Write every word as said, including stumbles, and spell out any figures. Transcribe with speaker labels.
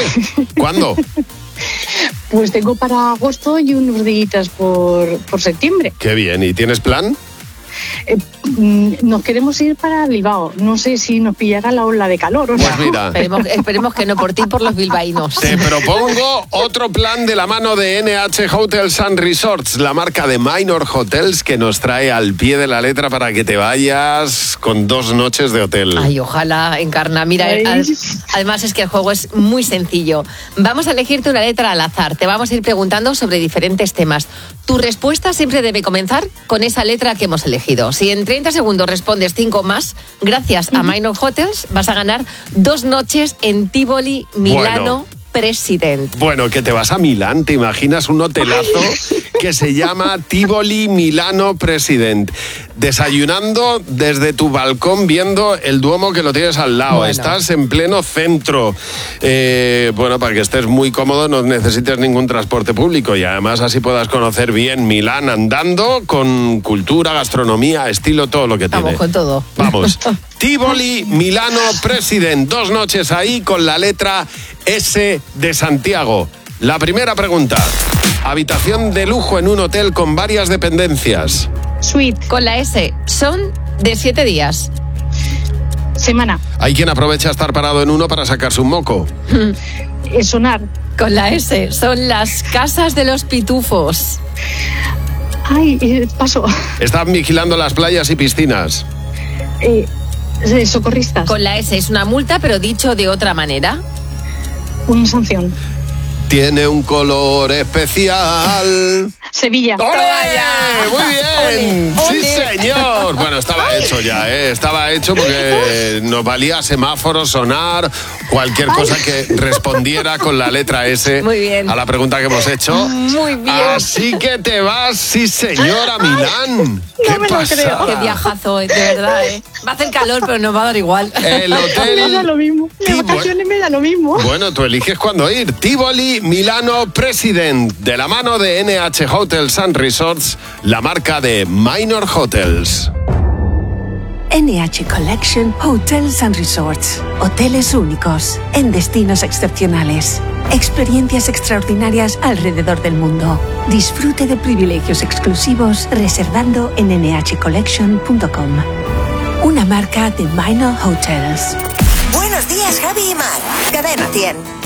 Speaker 1: ¿Cuándo?
Speaker 2: Pues tengo para agosto y unos días por, por septiembre.
Speaker 1: Qué bien, ¿y tienes plan?
Speaker 2: Eh, nos queremos ir para Bilbao. No sé si nos pillará la ola de calor o
Speaker 1: Pues
Speaker 2: sea.
Speaker 1: mira,
Speaker 3: Esperemos, esperemos que no por ti, por los bilbaínos.
Speaker 1: te propongo otro plan de la mano de N H Hotels and Resorts, la marca de Minor Hotels que nos trae al pie de la letra para que te vayas con dos noches de hotel.
Speaker 3: Ay, ojalá, Encarna. Mira,
Speaker 2: Ay.
Speaker 3: ad- además es que el juego es muy sencillo. Vamos a elegirte una letra al azar. Te vamos a ir preguntando sobre diferentes temas. Tu respuesta siempre debe comenzar con esa letra que hemos elegido. Si en treinta segundos respondes cinco más, gracias a Minor Hotels vas a ganar dos noches en Tivoli Milano
Speaker 1: Bueno.
Speaker 3: President.
Speaker 1: Bueno, que te vas a Milán, ¿te imaginas un hotelazo que se llama Tivoli Milano President? Desayunando desde tu balcón viendo el Duomo que lo tienes al lado.
Speaker 3: Bueno.
Speaker 1: Estás en pleno centro. Eh, bueno, para que estés muy cómodo no necesites ningún transporte público y además así puedas conocer bien Milán andando con cultura, gastronomía, estilo, todo lo que
Speaker 3: Vamos
Speaker 1: tiene.
Speaker 3: con todo.
Speaker 1: Vamos. Tivoli Milano President. Dos noches ahí con la letra S de Santiago. La primera pregunta. Habitación de lujo en un hotel con varias dependencias.
Speaker 2: Suite,
Speaker 3: Con la S, son de siete días.
Speaker 2: semana,
Speaker 1: Hay quien aprovecha estar parado en uno para sacarse un moco.
Speaker 2: eh, sonar.
Speaker 3: Con la S, son las casas de los pitufos.
Speaker 2: Ay, eh, paso.
Speaker 1: Están vigilando las playas y piscinas.
Speaker 2: Eh, eh, socorristas,
Speaker 3: Con la S es una multa, pero dicho de otra manera.
Speaker 2: una sanción.
Speaker 1: Tiene un color especial.
Speaker 2: Sevilla.
Speaker 1: ¡Ole! Muy bien.
Speaker 3: Ole,
Speaker 1: Sí,
Speaker 3: ole.
Speaker 1: señor. Bueno, estaba hecho ya, ¿eh? Estaba hecho porque nos valía semáforo, sonar, cualquier cosa que respondiera con la letra S
Speaker 3: Muy bien.
Speaker 1: a la pregunta que hemos hecho.
Speaker 3: Muy bien.
Speaker 1: Así que te vas, sí, señor, a Milán. ¿Qué
Speaker 2: no me lo
Speaker 1: pasa?
Speaker 2: creo.
Speaker 3: Qué viajazo, eh, de verdad, ¿eh? Va a hacer calor, pero nos va a dar igual.
Speaker 1: El
Speaker 2: Me da
Speaker 1: hotel...
Speaker 2: lo mismo. Las
Speaker 1: Tivo-
Speaker 2: vacaciones me da lo mismo.
Speaker 1: Bueno, tú eliges cuándo ir. Tivoli Milano President, de la mano de N H Hotels and Resorts, la marca de Minor Hotels.
Speaker 4: N H Collection Hotels and Resorts. Hoteles únicos en destinos excepcionales. Experiencias extraordinarias alrededor del mundo. Disfrute de privilegios exclusivos reservando en n h collection punto com. Una marca de Minor Hotels.
Speaker 5: Buenos días, Javi y Mar. Cadena cien.